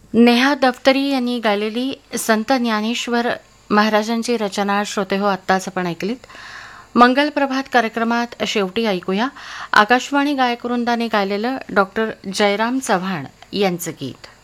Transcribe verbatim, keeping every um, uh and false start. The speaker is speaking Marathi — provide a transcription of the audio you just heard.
नेहा दफ्तरी यांनी गायलेली संत ज्ञानेश्वर महाराजांची रचना श्रोते हो आत्ताच आपण ऐकलीत. मंगल प्रभात कार्यक्रमात शेवटी ऐकूया आकाशवाणी गायकवृंदाने गायलेलं डॉक्टर जयराम चव्हाण यांचं गीत.